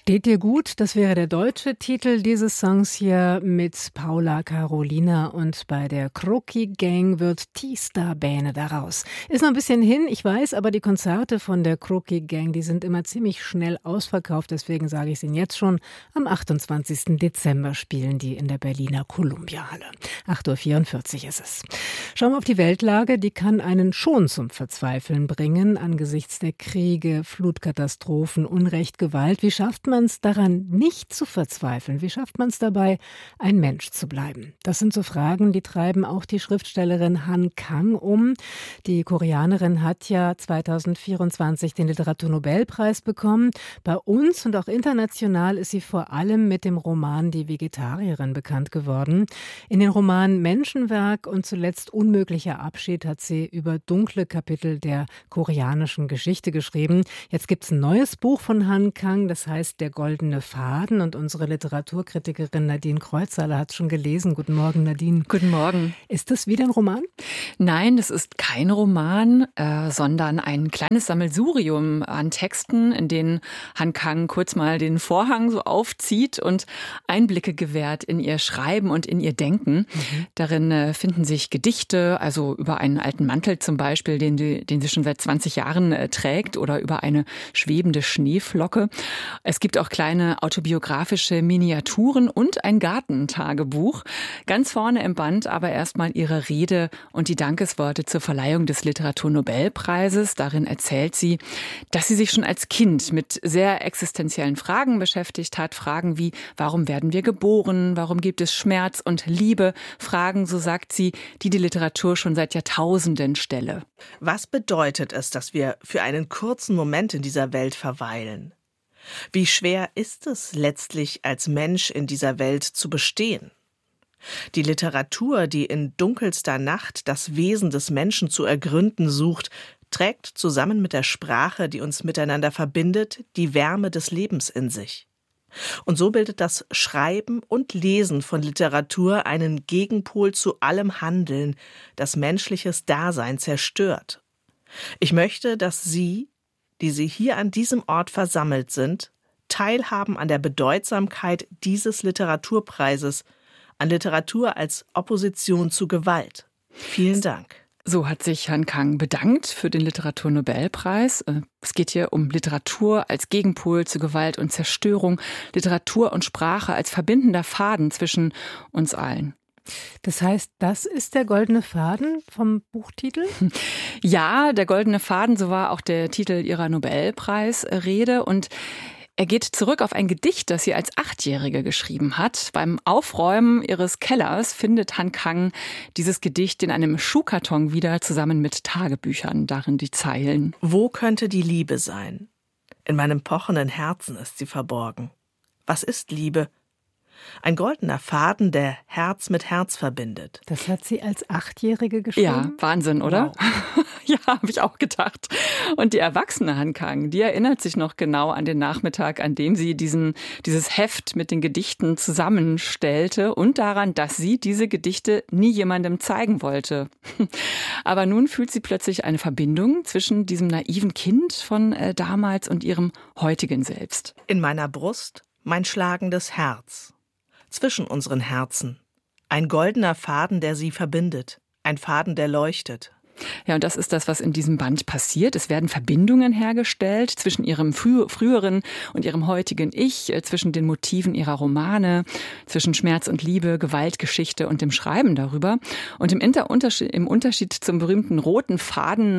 Steht dir gut? Das wäre der deutsche Titel dieses Songs hier mit Paula Carolina, und bei der Kroki Gang wird Tista Bähne daraus. Ist noch ein bisschen hin, ich weiß, aber die Konzerte von der Kroki Gang, die sind immer ziemlich schnell ausverkauft, deswegen sage ich es Ihnen jetzt schon. Am 28. Dezember spielen die in der Berliner Columbia-Halle. 8:44 Uhr ist es. Schauen wir auf die Weltlage, die kann einen schon zum Verzweifeln bringen angesichts der Kriege, Flutkatastrophen, Unrecht, Gewalt. Wie schafft man es daran, nicht zu verzweifeln? Wie schafft man es dabei, ein Mensch zu bleiben? Das sind so Fragen, die treiben auch die Schriftstellerin Han Kang um. Die Koreanerin hat ja 2024 den Literaturnobelpreis bekommen. Bei uns und auch international ist sie vor allem mit dem Roman Die Vegetarierin bekannt geworden. In den Romanen Menschenwerk und zuletzt Unmöglicher Abschied hat sie über dunkle Kapitel der koreanischen Geschichte geschrieben. Jetzt gibt es ein neues Buch von Han Kang, das heißt Der goldene Faden, und unsere Literaturkritikerin Nadine Kreuzhaler hat es schon gelesen. Guten Morgen, Nadine. Guten Morgen. Ist das wieder ein Roman? Nein, das ist kein Roman, sondern ein kleines Sammelsurium an Texten, in denen Han Kang kurz mal den Vorhang so aufzieht und Einblicke gewährt in ihr Schreiben und in ihr Denken. Darin finden sich Gedichte, also über einen alten Mantel zum Beispiel, den sie schon seit 20 Jahren trägt, oder über eine schwebende Schneeflocke. Es gibt auch kleine autobiografische Miniaturen und ein Gartentagebuch. Ganz vorne im Band aber erstmal ihre Rede und die Dankesworte zur Verleihung des Literaturnobelpreises. Darin erzählt sie, dass sie sich schon als Kind mit sehr existenziellen Fragen beschäftigt hat. Fragen wie, warum werden wir geboren? Warum gibt es Schmerz und Liebe? Fragen, so sagt sie, die Literatur schon seit Jahrtausenden stelle. Was bedeutet es, dass wir für einen kurzen Moment in dieser Welt verweilen? Wie schwer ist es letztlich, als Mensch in dieser Welt zu bestehen? Die Literatur, die in dunkelster Nacht das Wesen des Menschen zu ergründen sucht, trägt zusammen mit der Sprache, die uns miteinander verbindet, die Wärme des Lebens in sich. Und so bildet das Schreiben und Lesen von Literatur einen Gegenpol zu allem Handeln, das menschliches Dasein zerstört. Ich möchte, dass Sie, die Sie hier an diesem Ort versammelt sind, teilhaben an der Bedeutsamkeit dieses Literaturpreises, an Literatur als Opposition zu Gewalt. Vielen Dank. So hat sich Han Kang bedankt für den Literaturnobelpreis. Es geht hier um Literatur als Gegenpol zu Gewalt und Zerstörung, Literatur und Sprache als verbindender Faden zwischen uns allen. Das heißt, das ist der goldene Faden vom Buchtitel? Ja, der goldene Faden, so war auch der Titel ihrer Nobelpreisrede, und er geht zurück auf ein Gedicht, das sie als 8-Jährige geschrieben hat. Beim Aufräumen ihres Kellers findet Han Kang dieses Gedicht in einem Schuhkarton wieder, zusammen mit Tagebüchern, darin die Zeilen. Wo könnte die Liebe sein? In meinem pochenden Herzen ist sie verborgen. Was ist Liebe? Ein goldener Faden, der Herz mit Herz verbindet. Das hat sie als 8-Jährige geschrieben? Ja, Wahnsinn, oder? Wow. Ja, habe ich auch gedacht. Und die erwachsene Han Kang, die erinnert sich noch genau an den Nachmittag, an dem sie dieses Heft mit den Gedichten zusammenstellte, und daran, dass sie diese Gedichte nie jemandem zeigen wollte. Aber nun fühlt sie plötzlich eine Verbindung zwischen diesem naiven Kind von damals und ihrem heutigen Selbst. In meiner Brust mein schlagendes Herz. Zwischen unseren Herzen. Ein goldener Faden, der sie verbindet. Ein Faden, der leuchtet. Ja, und das ist das, was in diesem Band passiert. Es werden Verbindungen hergestellt zwischen ihrem früheren und ihrem heutigen Ich, zwischen den Motiven ihrer Romane, zwischen Schmerz und Liebe, Gewaltgeschichte und dem Schreiben darüber. Und im Unterschied zum berühmten roten Faden,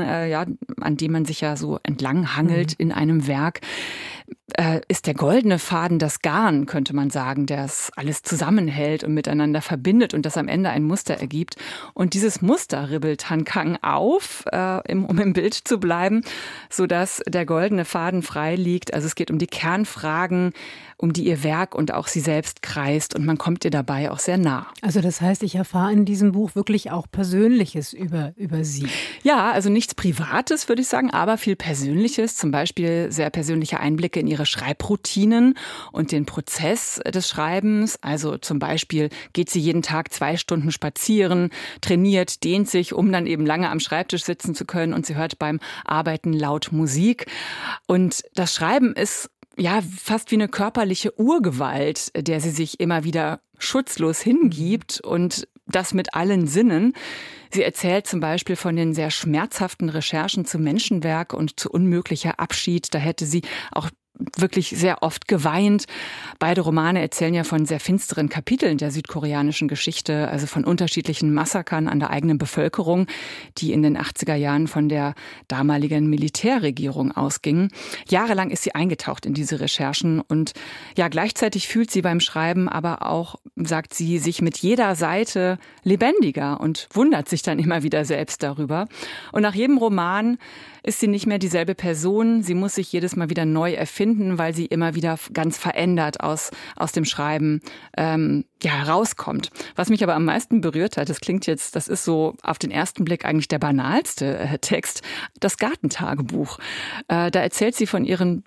an dem man sich ja so entlang hangelt in einem Werk, ist der goldene Faden das Garn, könnte man sagen, der es alles zusammenhält und miteinander verbindet und das am Ende ein Muster ergibt. Und dieses Muster ribbelt Han Kang auf, um im Bild zu bleiben, sodass der goldene Faden frei liegt. Also es geht um die Kernfragen, um die ihr Werk und auch sie selbst kreist, und man kommt ihr dabei auch sehr nah. Also das heißt, ich erfahre in diesem Buch wirklich auch Persönliches über sie. Ja, also nichts Privates, würde ich sagen, aber viel Persönliches, zum Beispiel sehr persönliche Einblicke in ihre Schreibroutinen und den Prozess des Schreibens. Also zum Beispiel geht sie jeden Tag 2 Stunden spazieren, trainiert, dehnt sich, um dann eben lange am Schreibtisch sitzen zu können, und sie hört beim Arbeiten laut Musik. Und das Schreiben ist ja, fast wie eine körperliche Urgewalt, der sie sich immer wieder schutzlos hingibt und das mit allen Sinnen. Sie erzählt zum Beispiel von den sehr schmerzhaften Recherchen zu Menschenwerk und zu unmöglicher Abschied. Da hätte sie auch wirklich sehr oft geweint. Beide Romane erzählen ja von sehr finsteren Kapiteln der südkoreanischen Geschichte, also von unterschiedlichen Massakern an der eigenen Bevölkerung, die in den 80er Jahren von der damaligen Militärregierung ausgingen. Jahrelang ist sie eingetaucht in diese Recherchen und ja, gleichzeitig fühlt sie beim Schreiben aber auch, sagt sie, sich mit jeder Seite lebendiger und wundert sich dann immer wieder selbst darüber. Und nach jedem Roman ist sie nicht mehr dieselbe Person. Sie muss sich jedes Mal wieder neu erfinden, weil sie immer wieder ganz verändert aus dem Schreiben herauskommt. Was mich aber am meisten berührt hat, das ist so auf den ersten Blick eigentlich der banalste Text, das Gartentagebuch. Da erzählt sie von ihren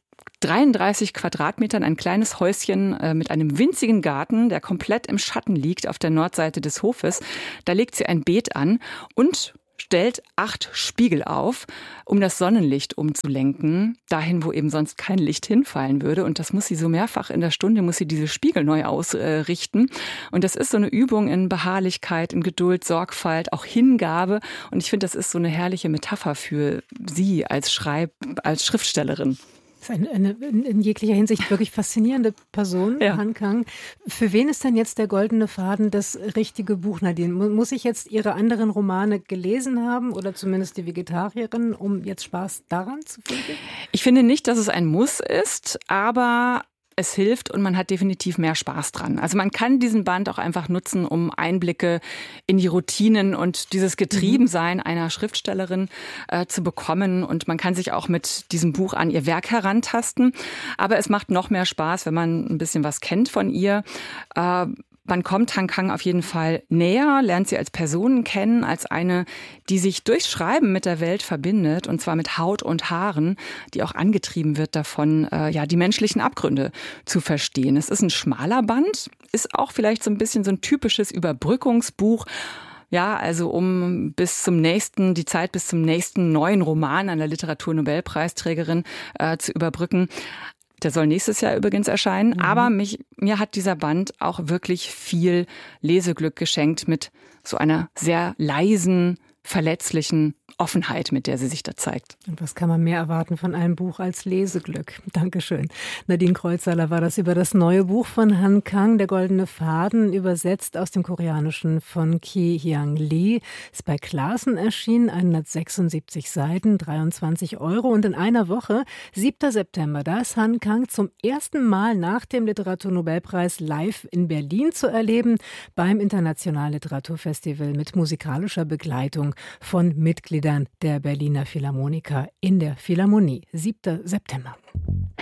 33 Quadratmetern, ein kleines Häuschen mit einem winzigen Garten, der komplett im Schatten liegt auf der Nordseite des Hofes. Da legt sie ein Beet an und stellt 8 Spiegel auf, um das Sonnenlicht umzulenken, dahin, wo eben sonst kein Licht hinfallen würde. Und das muss sie so mehrfach in der Stunde, muss sie diese Spiegel neu ausrichten. Und das ist so eine Übung in Beharrlichkeit, in Geduld, Sorgfalt, auch Hingabe. Und ich finde, das ist so eine herrliche Metapher für sie als Schriftstellerin. Das ist eine in jeglicher Hinsicht wirklich faszinierende Person, Ja. Han Kang. Für wen ist denn jetzt der goldene Faden das richtige Buch, Nadine? Muss ich jetzt Ihre anderen Romane gelesen haben oder zumindest die Vegetarierin, um jetzt Spaß daran zu finden? Ich finde nicht, dass es ein Muss ist, aber es hilft und man hat definitiv mehr Spaß dran. Also man kann diesen Band auch einfach nutzen, um Einblicke in die Routinen und dieses Getriebensein einer Schriftstellerin zu bekommen. Und man kann sich auch mit diesem Buch an ihr Werk herantasten. Aber es macht noch mehr Spaß, wenn man ein bisschen was kennt von ihr. Man kommt Han Kang auf jeden Fall näher, lernt sie als Person kennen, als eine, die sich durchs Schreiben mit der Welt verbindet, und zwar mit Haut und Haaren, die auch angetrieben wird davon, die menschlichen Abgründe zu verstehen. Es ist ein schmaler Band, ist auch vielleicht so ein bisschen so ein typisches Überbrückungsbuch. Ja, also um die Zeit bis zum nächsten neuen Roman an der Literaturnobelpreisträgerin zu überbrücken. Der soll nächstes Jahr übrigens erscheinen. Aber mir hat dieser Band auch wirklich viel Leseglück geschenkt mit so einer sehr leisen, verletzlichen Offenheit, mit der sie sich da zeigt. Und was kann man mehr erwarten von einem Buch als Leseglück? Dankeschön. Nadine Kreuzhaler war das über das neue Buch von Han Kang, Der goldene Faden, übersetzt aus dem Koreanischen von Ki Hyang Lee. Ist bei Clasen erschienen, 176 Seiten, 23 € und in einer Woche, 7. September, da ist Han Kang zum ersten Mal nach dem Literaturnobelpreis live in Berlin zu erleben, beim Internationalen Literaturfestival mit musikalischer Begleitung von Mitgliedern der Berliner Philharmoniker in der Philharmonie. 7. September.